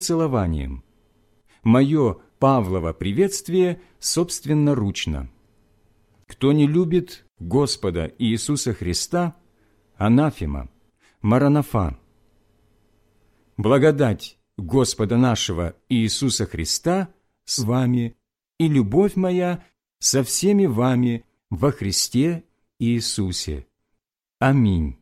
целованием. Мое Павлово приветствие собственноручно. Кто не любит Господа Иисуса Христа, анафема, маранафа. Благодать Господа нашего Иисуса Христа с вами и любовь моя со всеми вами во Христе Иисусе. Аминь.